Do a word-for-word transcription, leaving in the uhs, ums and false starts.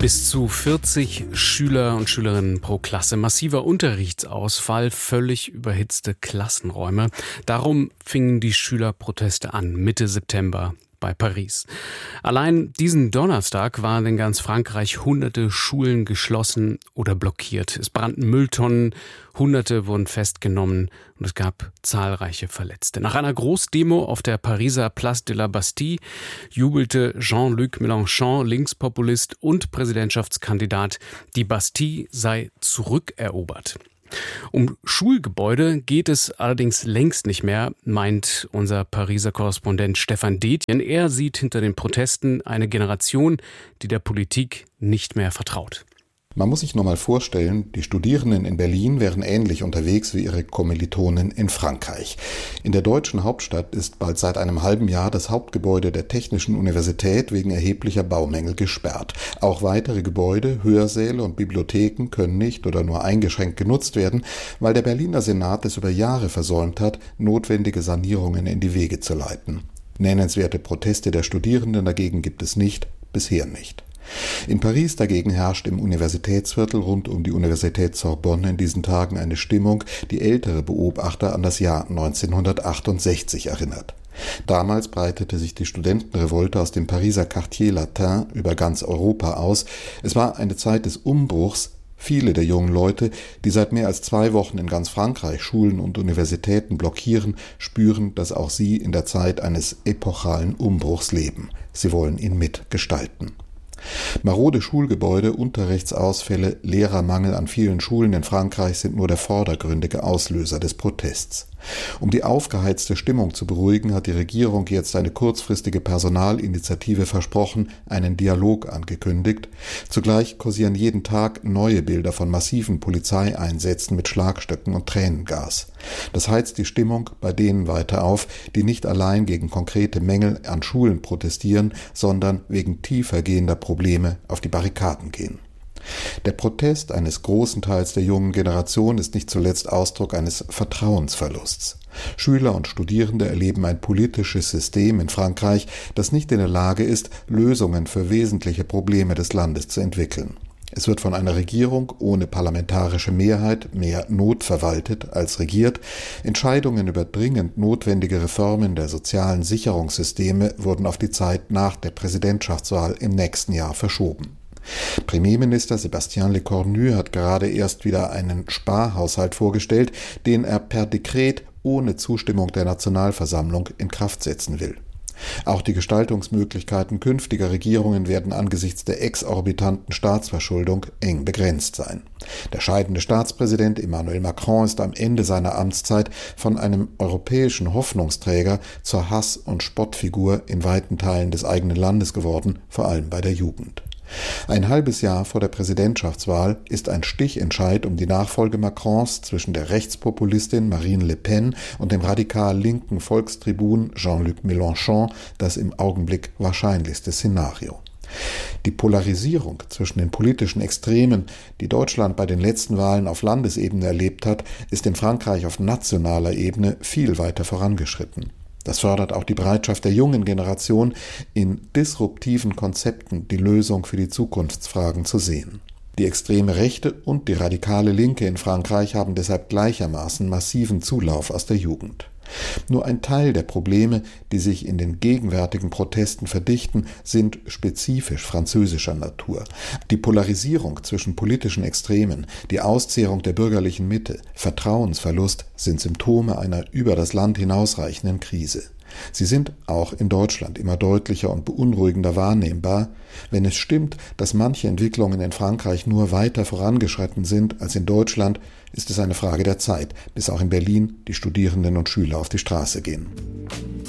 Bis zu vierzig Schüler und Schülerinnen pro Klasse, massiver Unterrichtsausfall, völlig überhitzte Klassenräume. Darum fingen die Schülerproteste an, Mitte September bei Paris. Allein diesen Donnerstag waren in ganz Frankreich hunderte Schulen geschlossen oder blockiert. Es brannten Mülltonnen, Hunderte wurden festgenommen und es gab zahlreiche Verletzte. Nach einer Großdemo auf der Pariser Place de la Bastille jubelte Jean-Luc Mélenchon, Linkspopulist und Präsidentschaftskandidat, die Bastille sei zurückerobert. Um Schulgebäude geht es allerdings längst nicht mehr, meint unser Pariser Korrespondent Stefan Detjen. Er sieht hinter den Protesten eine Generation, die der Politik nicht mehr vertraut. Man muss sich nur mal vorstellen, die Studierenden in Berlin wären ähnlich unterwegs wie ihre Kommilitonen in Frankreich. In der deutschen Hauptstadt ist bald seit einem halben Jahr das Hauptgebäude der Technischen Universität wegen erheblicher Baumängel gesperrt. Auch weitere Gebäude, Hörsäle und Bibliotheken können nicht oder nur eingeschränkt genutzt werden, weil der Berliner Senat es über Jahre versäumt hat, notwendige Sanierungen in die Wege zu leiten. Nennenswerte Proteste der Studierenden dagegen gibt es nicht, bisher nicht. In Paris dagegen herrscht im Universitätsviertel rund um die Universität Sorbonne in diesen Tagen eine Stimmung, die ältere Beobachter an das Jahr neunzehnhundertachtundsechzig erinnert. Damals breitete sich die Studentenrevolte aus dem Pariser Quartier Latin über ganz Europa aus. Es war eine Zeit des Umbruchs. Viele der jungen Leute, die seit mehr als zwei Wochen in ganz Frankreich Schulen und Universitäten blockieren, spüren, dass auch sie in der Zeit eines epochalen Umbruchs leben. Sie wollen ihn mitgestalten. Marode Schulgebäude, Unterrichtsausfälle, Lehrermangel an vielen Schulen in Frankreich sind nur der vordergründige Auslöser des Protests. Um die aufgeheizte Stimmung zu beruhigen, hat die Regierung jetzt eine kurzfristige Personalinitiative versprochen, einen Dialog angekündigt. Zugleich kursieren jeden Tag neue Bilder von massiven Polizeieinsätzen mit Schlagstöcken und Tränengas. Das heizt die Stimmung bei denen weiter auf, die nicht allein gegen konkrete Mängel an Schulen protestieren, sondern wegen tiefergehender Probleme auf die Barrikaden gehen. Der Protest eines großen Teils der jungen Generation ist nicht zuletzt Ausdruck eines Vertrauensverlusts. Schüler und Studierende erleben ein politisches System in Frankreich, das nicht in der Lage ist, Lösungen für wesentliche Probleme des Landes zu entwickeln. Es wird von einer Regierung ohne parlamentarische Mehrheit mehr notverwaltet als regiert. Entscheidungen über dringend notwendige Reformen der sozialen Sicherungssysteme wurden auf die Zeit nach der Präsidentschaftswahl im nächsten Jahr verschoben. Premierminister Sébastien Lecornu hat gerade erst wieder einen Sparhaushalt vorgestellt, den er per Dekret ohne Zustimmung der Nationalversammlung in Kraft setzen will. Auch die Gestaltungsmöglichkeiten künftiger Regierungen werden angesichts der exorbitanten Staatsverschuldung eng begrenzt sein. Der scheidende Staatspräsident Emmanuel Macron ist am Ende seiner Amtszeit von einem europäischen Hoffnungsträger zur Hass- und Spottfigur in weiten Teilen des eigenen Landes geworden, vor allem bei der Jugend. Ein halbes Jahr vor der Präsidentschaftswahl ist ein Stichentscheid um die Nachfolge Macrons zwischen der Rechtspopulistin Marine Le Pen und dem radikal linken Volkstribun Jean-Luc Mélenchon das im Augenblick wahrscheinlichste Szenario. Die Polarisierung zwischen den politischen Extremen, die Deutschland bei den letzten Wahlen auf Landesebene erlebt hat, ist in Frankreich auf nationaler Ebene viel weiter vorangeschritten. Das fördert auch die Bereitschaft der jungen Generation, in disruptiven Konzepten die Lösung für die Zukunftsfragen zu sehen. Die extreme Rechte und die radikale Linke in Frankreich haben deshalb gleichermaßen massiven Zulauf aus der Jugend. Nur ein Teil der Probleme, die sich in den gegenwärtigen Protesten verdichten, sind spezifisch französischer Natur. Die Polarisierung zwischen politischen Extremen, die Auszehrung der bürgerlichen Mitte, Vertrauensverlust sind Symptome einer über das Land hinausreichenden Krise. Sie sind auch in Deutschland immer deutlicher und beunruhigender wahrnehmbar, wenn es stimmt, dass manche Entwicklungen in Frankreich nur weiter vorangeschritten sind als in Deutschland, ist es eine Frage der Zeit, bis auch in Berlin die Studierenden und Schüler auf die Straße gehen.